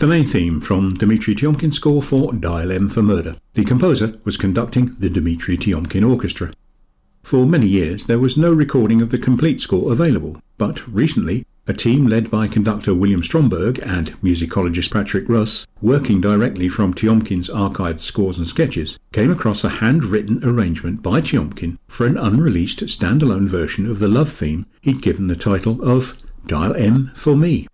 the main theme from Dmitri Tiomkin's score for Dial M for Murder. The composer was conducting the Dmitri Tiomkin Orchestra. For many years there was no recording of the complete score available, but recently a team led by conductor William Stromberg and musicologist Patrick Russ, working directly from Tiomkin's archived scores and sketches, came across a handwritten arrangement by Tiomkin for an unreleased standalone version of the love theme he'd given the title of Dial M for Me.